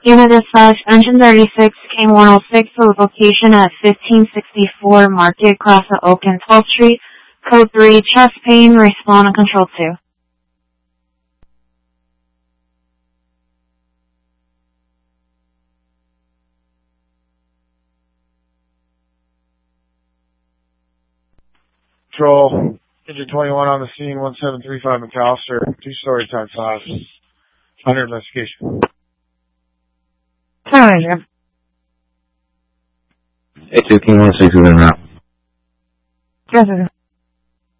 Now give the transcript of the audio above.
Unit dispatch, engine 36, King 106, location at 1564 Market Cross at Oak and 12th Street. Code 3, chest pain, respond on control 2. Control, engine 21 on the scene, 1735 McAllister, 2-story type 5. Under investigation. Roger. A2 King 106 is in route. Yes, sir.